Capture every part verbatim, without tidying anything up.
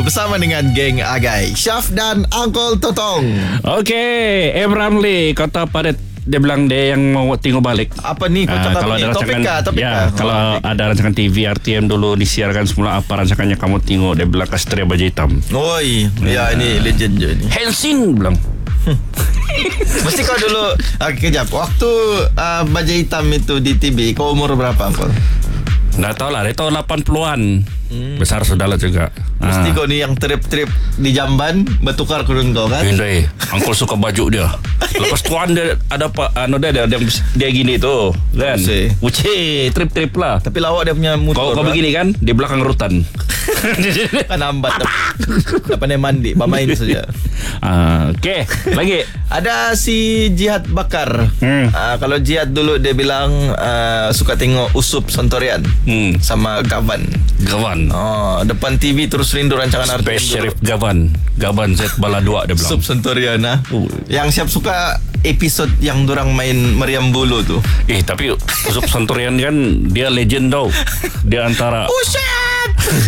bersama dengan geng Agai, Syaf dan Uncle Totong. Okey, Abraham Lee kata pada dia bilang dia yang mau tengok balik. Apa ni kau Ah, cakap kalau ni? ada Topik rancangan, kah? Topik ya, kah? kalau Oh, ada rancangan T V R T M dulu disiarkan semula, apa rancangannya kamu tengok? Dia bilang Kastria Baja Hitam. Oi, ya ini legend je ni. Helsing bilang. Mesti kau dulu okay, kejap. Waktu uh, Baja Hitam itu di T V, kau umur berapa, Uncle? Dah tahu lah, dia tahun lapan puluhan. Hmm. Besar sudahlah juga. Mesti Ah. kau ni yang trip-trip di Jamban bertukar kurun kau kan? Indai, Uncle suka baju dia. Lepas tuan dia ada apa? Anu dia dia, dia, dia gini tu, kan? Uci. Uci, trip-trip lah. Tapi lawak dia punya motor. Kau kau kan? begini kan, di belakang rutan. Kan hambat. Tak pandai mandi, bermain saja. Ah, okey, lagi. Ada si Jihad Bakar. Hmm. Uh, kalau Jihad dulu dia bilang uh, suka tengok Usup Sontorian Hmm. sama Gavan. Gavan. Oh, depan T V terus rindu rancangan R T M Space dulu. Sheriff Gavan. Gavan Z Bala dua dia bilang. Usup Sontorian ah. Oh. Yang siap suka episod yang dorang main Meriam Bulu tu. Eh tapi Usup Santorian kan dia legend tau. Dia antara Usyap.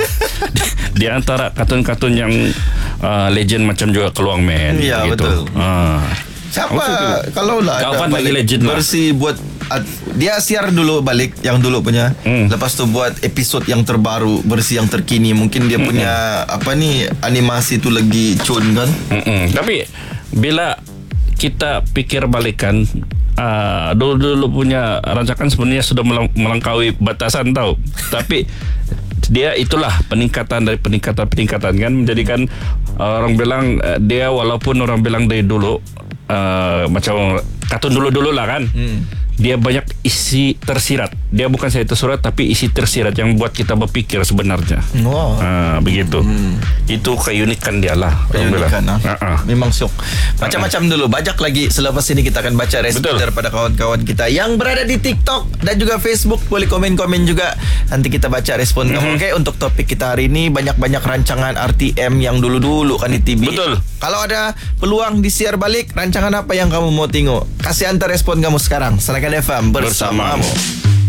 dia antara kartun-kartun yang uh, legend macam juga Keluang Man. Ya, gitu. betul. Ah. Siapa Maksud kalau lah ada Gavan lagi balik legend lah. versi buat uh, dia siar dulu balik yang dulu punya. Hmm. Lepas tu buat episod yang terbaru, versi yang terkini. Mungkin dia punya apa ni animasi tu lagi cun kan. Mm-mm. Tapi bila kita pikir balikan, uh, dulu-dulu punya rancangan sebenarnya sudah melang- melangkaui batasan tau. Tapi dia itulah peningkatan dari peningkatan-peningkatan kan, menjadikan uh, orang bilang uh, dia walaupun orang bilang dari dulu uh, macam kartun dulu-dulu lah kan. Hmm. Dia banyak isi tersirat. Dia bukan saya tersurat tapi isi tersirat yang buat kita berpikir sebenarnya. Wow. Ah, begitu. Hmm. Itu keunikan dia lah. Keunikan ah. Uh-uh. Memang syok. Macam-macam dulu. Banyak lagi. Selepas ini kita akan baca respon Betul. daripada kawan-kawan kita yang berada di TikTok dan juga Facebook. Boleh komen-komen juga. Nanti kita baca respon Mm-hmm. kamu. Oke, untuk topik kita hari ini banyak-banyak rancangan R T M yang dulu-dulu kan di T V. Betul. Kalau ada peluang disiar balik, rancangan apa yang kamu mau tengok? Kasih hantar respon kamu sekarang. Serahkan F M bersamamu. Bersamamu.